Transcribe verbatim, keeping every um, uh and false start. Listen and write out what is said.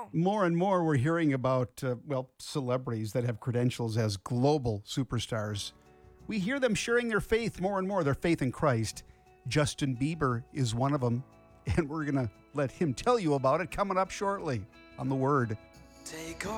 More and more, we're hearing about, uh, well, celebrities that have credentials as global superstars. We hear them sharing their faith more and more, their faith in Christ. Justin Bieber is one of them, and we're going to let him tell you about it coming up shortly on The Word. Take